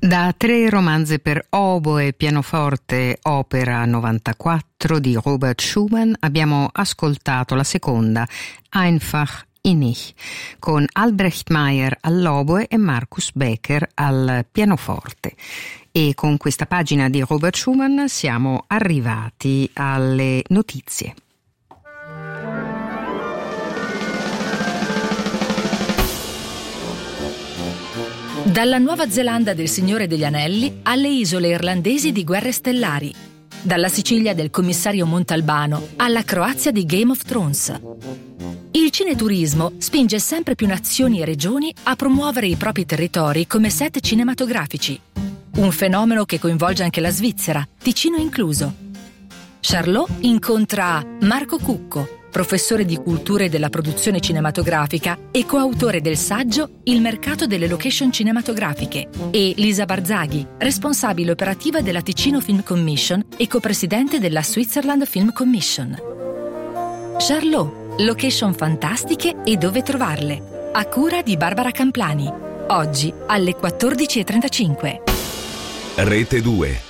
Da 3 romanze per oboe e pianoforte, opera 94 di Robert Schumann, abbiamo ascoltato la seconda, Einfach innig, con Albrecht Meyer all'oboe e Markus Becker al pianoforte. E con questa pagina di Robert Schumann siamo arrivati alle notizie. Dalla Nuova Zelanda del Signore degli Anelli alle isole irlandesi di Guerre Stellari. Dalla Sicilia del commissario Montalbano alla Croazia di Game of Thrones. Il cineturismo spinge sempre più nazioni e regioni a promuovere i propri territori come set cinematografici. Un fenomeno che coinvolge anche la Svizzera, Ticino incluso. Charlot incontra Marco Cucco, professore di cultura e della produzione cinematografica e coautore del saggio Il mercato delle location cinematografiche, e Lisa Barzaghi, responsabile operativa della Ticino Film Commission e copresidente della Switzerland Film Commission. Charlot, location fantastiche e dove trovarle, a cura di Barbara Camplani, oggi alle 14:35. Rete 2.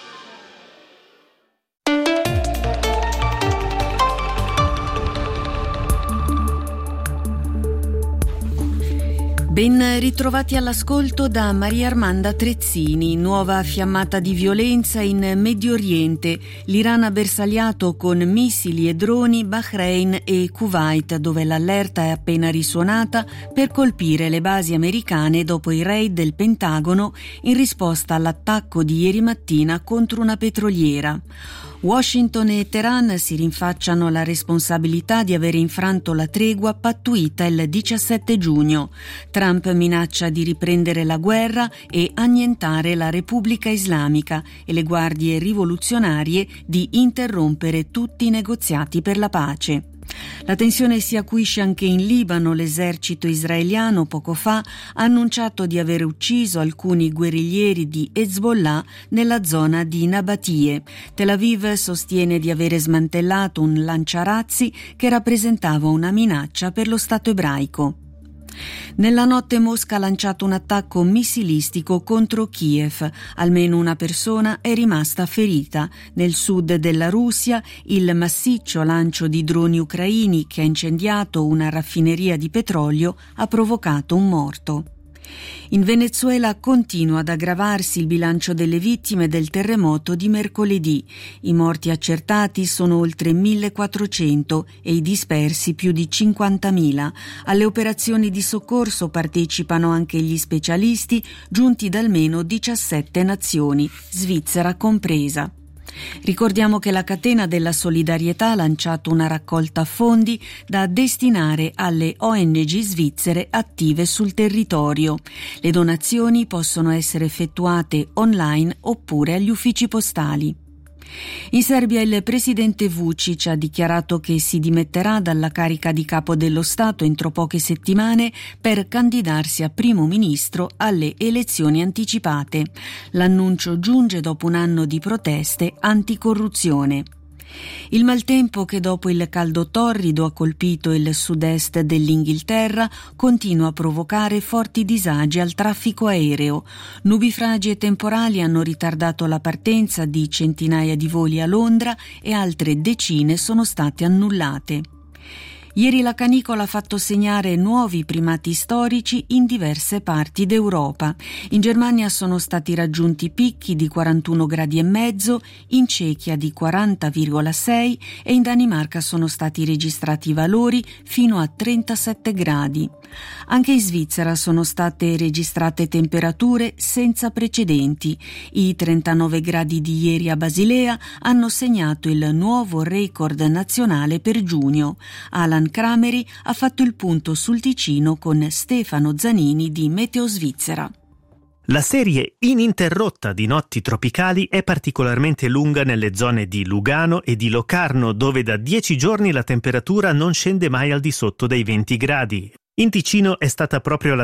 Ben ritrovati all'ascolto da Maria Armanda Trezzini. Nuova fiammata di violenza in Medio Oriente. L'Iran ha bersagliato con missili e droni Bahrain e Kuwait, dove l'allerta è appena risuonata per colpire le basi americane dopo i raid del Pentagono in risposta all'attacco di ieri mattina contro una petroliera. Washington e Teheran si rinfacciano la responsabilità di aver infranto la tregua pattuita il 17 giugno. Trump minaccia di riprendere la guerra e annientare la Repubblica Islamica e le guardie rivoluzionarie di interrompere tutti i negoziati per la pace. La tensione si acuisce anche in Libano. L'esercito israeliano poco fa ha annunciato di aver ucciso alcuni guerriglieri di Hezbollah nella zona di Nabatie. Tel Aviv sostiene di avere smantellato un lanciarazzi che rappresentava una minaccia per lo Stato ebraico. Nella notte Mosca ha lanciato un attacco missilistico contro Kiev. Almeno una persona è rimasta ferita. Nel sud della Russia, il massiccio lancio di droni ucraini che ha incendiato una raffineria di petrolio ha provocato un morto. In Venezuela continua ad aggravarsi il bilancio delle vittime del terremoto di mercoledì. I morti accertati sono oltre 1.400 e i dispersi più di 50.000. Alle operazioni di soccorso partecipano anche gli specialisti giunti da almeno 17 nazioni, Svizzera compresa. Ricordiamo che la Catena della Solidarietà ha lanciato una raccolta fondi da destinare alle ONG svizzere attive sul territorio. Le donazioni possono essere effettuate online oppure agli uffici postali. In Serbia il presidente Vučić ha dichiarato che si dimetterà dalla carica di capo dello Stato entro poche settimane per candidarsi a primo ministro alle elezioni anticipate. L'annuncio giunge dopo un anno di proteste anticorruzione. Il maltempo che dopo il caldo torrido ha colpito il sud-est dell'Inghilterra continua a provocare forti disagi al traffico aereo. Nubifragi e temporali hanno ritardato la partenza di centinaia di voli a Londra e altre decine sono state annullate. Ieri la canicola ha fatto segnare nuovi primati storici in diverse parti d'Europa. In Germania sono stati raggiunti picchi di 41 gradi e mezzo, in Cechia di 40,6 e in Danimarca sono stati registrati valori fino a 37 gradi. Anche in Svizzera sono state registrate temperature senza precedenti. I 39 gradi di ieri a Basilea hanno segnato il nuovo record nazionale per giugno. Alan Crameri ha fatto il punto sul Ticino con Stefano Zanini di Meteo Svizzera. La serie ininterrotta di notti tropicali è particolarmente lunga nelle zone di Lugano e di Locarno, dove da 10 giorni la temperatura non scende mai al di sotto dei 20 gradi. In Ticino è stata proprio la